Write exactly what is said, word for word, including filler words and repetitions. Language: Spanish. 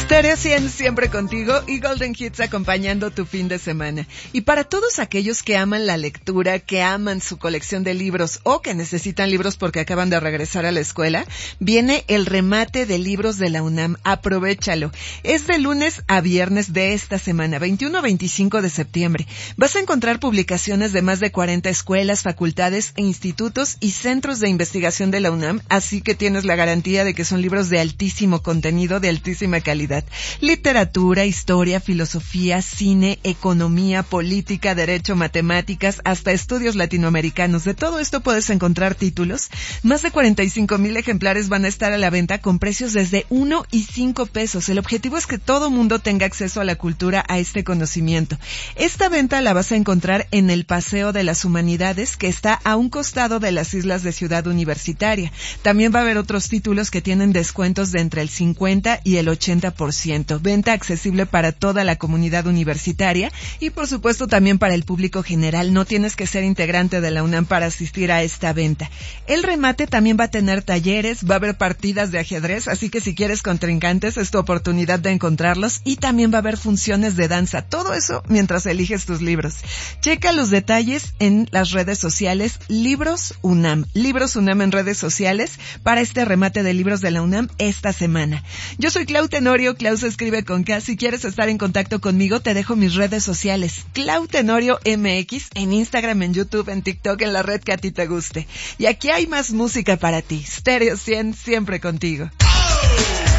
Stereo cien siempre contigo y Golden Hits acompañando tu fin de semana. Y para todos aquellos que aman la lectura, que aman su colección de libros o que necesitan libros porque acaban de regresar a la escuela, viene el remate de libros de la UNAM. Aprovéchalo. Es de lunes a viernes de esta semana, veintiuno a veinticinco de septiembre. Vas a encontrar publicaciones de más de cuarenta escuelas, facultades, institutos y centros de investigación de la UNAM, así que tienes la garantía de que son libros de altísimo contenido, de altísima calidad. Literatura, historia, filosofía, cine, economía, política, derecho, matemáticas, hasta estudios latinoamericanos. De todo esto puedes encontrar títulos. Más de cuarenta y cinco mil ejemplares van a estar a la venta con precios desde uno y cinco pesos. El objetivo es que todo mundo tenga acceso a la cultura, a este conocimiento. Esta venta la vas a encontrar en el Paseo de las Humanidades, que está a un costado de las islas de Ciudad Universitaria. También va a haber otros títulos que tienen descuentos de entre el cincuenta y el ochenta por ciento. Venta accesible para toda la comunidad universitaria y por supuesto también para el público general. No tienes que ser integrante de la UNAM para asistir a esta venta. El remate también va a tener talleres, va a haber partidas de ajedrez, así que si quieres contrincantes es tu oportunidad de encontrarlos, y también va a haber funciones de danza. Todo eso mientras eliges tus libros. Checa los detalles en las redes sociales Libros UNAM. Libros UNAM en redes sociales para este remate de libros de la UNAM esta semana. Yo soy Clau Tenorio, Clau se escribe con K. Si quieres estar en contacto conmigo, te dejo mis redes sociales. Clau Tenorio M X en Instagram, en YouTube, en TikTok, en la red que a ti te guste. Y aquí hay más música para ti. Stereo cien siempre contigo.